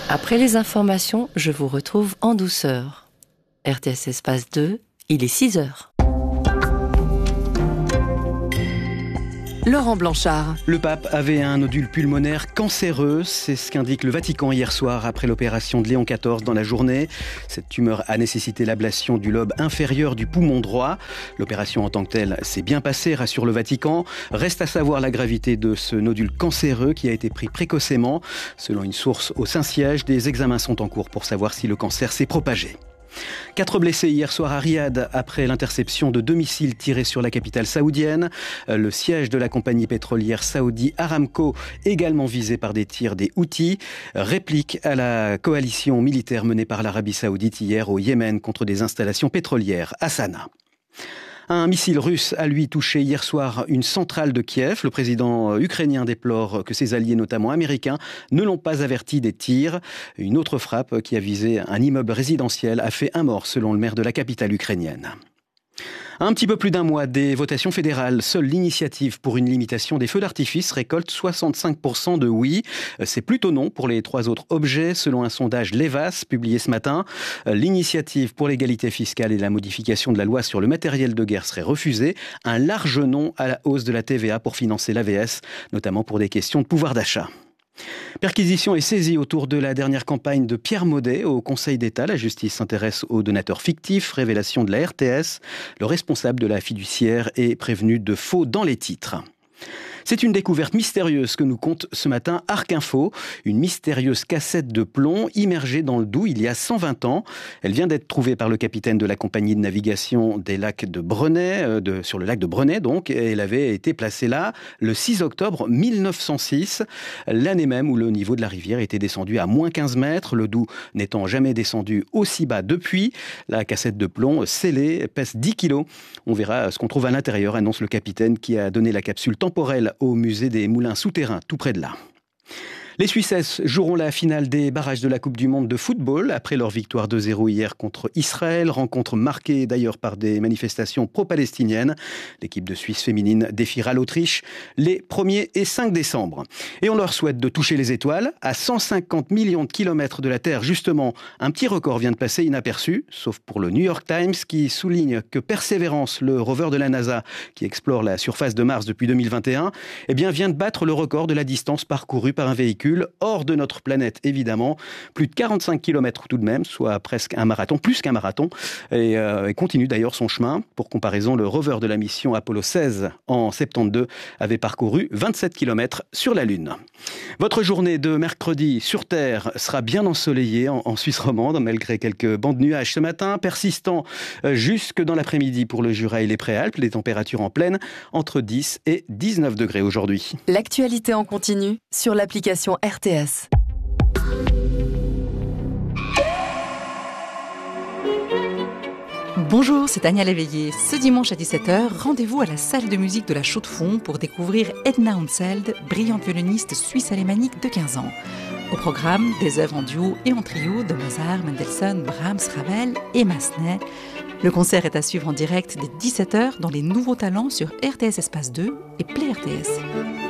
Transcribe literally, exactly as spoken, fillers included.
Après les informations, je vous retrouve en douceur. R T S Espace deux, il est six heures. Laurent Blanchard. Le pape avait un nodule pulmonaire cancéreux, c'est ce qu'indique le Vatican hier soir après l'opération de Léon quatorze dans la journée. Cette tumeur a nécessité l'ablation du lobe inférieur du poumon droit. L'opération en tant que telle s'est bien passée, rassure le Vatican. Reste à savoir la gravité de ce nodule cancéreux qui a été pris précocement. Selon une source au Saint-Siège, des examens sont en cours pour savoir si le cancer s'est propagé. Quatre blessés hier soir à Riyad après l'interception de deux missiles tirés sur la capitale saoudienne. Le siège de la compagnie pétrolière saoudi Aramco, également visé par des tirs des Houthis, réplique à la coalition militaire menée par l'Arabie saoudite hier au Yémen contre des installations pétrolières à Sanaa. Un missile russe a lui touché hier soir une centrale de Kiev. Le président ukrainien déplore que ses alliés, notamment américains, ne l'ont pas averti des tirs. Une autre frappe qui a visé un immeuble résidentiel a fait un mort selon le maire de la capitale ukrainienne. Un petit peu plus d'un mois des votations fédérales, seule l'initiative pour une limitation des feux d'artifice récolte soixante-cinq pour cent de oui. C'est plutôt non pour les trois autres objets, selon un sondage Levas publié ce matin. L'initiative pour l'égalité fiscale et la modification de la loi sur le matériel de guerre serait refusée. Un large non à la hausse de la T V A pour financer l'A V S, notamment pour des questions de pouvoir d'achat. Perquisition et saisie autour de la dernière campagne de Pierre Maudet au Conseil d'État. La justice s'intéresse aux donateurs fictifs, révélation de la R T S. Le responsable de la fiduciaire est prévenu de faux dans les titres. C'est une découverte mystérieuse que nous conte ce matin Arc Info, une mystérieuse cassette de plomb immergée dans le Doubs il y a cent vingt ans. Elle vient d'être trouvée par le capitaine de la compagnie de navigation des lacs de Brenay, euh, de, sur le lac de Brenay donc, et elle avait été placée là le six octobre mille neuf cent six, l'année même où le niveau de la rivière était descendu à moins quinze mètres, le Doubs n'étant jamais descendu aussi bas depuis. La cassette de plomb scellée pèse dix kilos. On verra ce qu'on trouve à l'intérieur, annonce le capitaine qui a donné la capsule temporelle au musée des Moulins souterrains, tout près de là. Les Suissesses joueront la finale des barrages de la Coupe du Monde de football après leur victoire deux zéro hier contre Israël. Rencontre marquée d'ailleurs par des manifestations pro-palestiniennes. L'équipe de Suisse féminine défiera l'Autriche les premier et cinq décembre. Et on leur souhaite de toucher les étoiles. À cent cinquante millions de kilomètres de la Terre, justement, un petit record vient de passer inaperçu, sauf pour le New York Times qui souligne que Perseverance, le rover de la NASA qui explore la surface de Mars depuis deux mille vingt et un, eh bien, vient de battre le record de la distance parcourue par un véhicule hors de notre planète, évidemment. Plus de quarante-cinq kilomètres tout de même, soit presque un marathon, plus qu'un marathon, et, euh, et continue d'ailleurs son chemin. Pour comparaison, le rover de la mission Apollo seize en soixante-douze avait parcouru vingt-sept kilomètres sur la Lune. Votre journée de mercredi sur Terre sera bien ensoleillée en, en Suisse romande, malgré quelques bancs de nuages ce matin, persistant euh, jusque dans l'après-midi pour le Jura et les Préalpes. Les températures en pleine, entre dix et dix-neuf degrés aujourd'hui. L'actualité en continu sur l'application R T S. Bonjour, c'est Agnès Léveillé. Ce dimanche à dix-sept heures, rendez-vous à la salle de musique de la Chaux-de-Fonds pour découvrir Edna Unseld, brillante violoniste suisse-alémanique de quinze ans. Au programme, des œuvres en duo et en trio de Mozart, Mendelssohn, Brahms, Ravel et Massenet. Le concert est à suivre en direct dès dix-sept heures dans les nouveaux talents sur R T S Espace deux et Play R T S.